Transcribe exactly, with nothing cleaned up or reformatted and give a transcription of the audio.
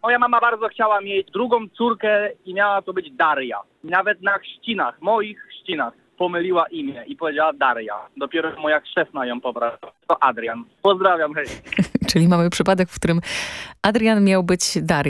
Moja mama bardzo chciała mieć drugą córkę i miała to być Daria. Nawet na chrzcinach, moich chrzcinach, pomyliła imię i powiedziała Daria. Dopiero moja chrzestna ją pobrała. To Adrian. Pozdrawiam, hej. Czyli mamy przypadek, w którym Adrian miał być Dariusz.